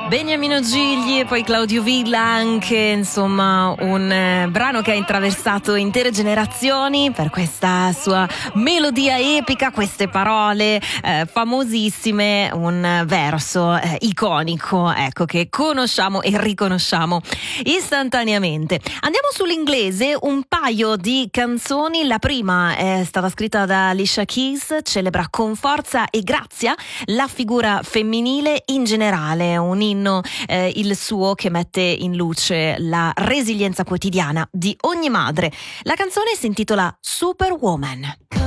Beniamino Gigli e poi Claudio Villa anche, insomma un brano che ha intraversato intere generazioni per questa sua melodia epica, queste parole famosissime, un verso iconico, ecco, che conosciamo e riconosciamo istantaneamente. Andiamo sull'inglese, un paio di canzoni. La prima è stata scritta da Alicia Keys, celebra con forza e grazia la figura femminile in generale, un inno il suo che mette in luce la resilienza quotidiana di ogni madre. La canzone si intitola Superwoman.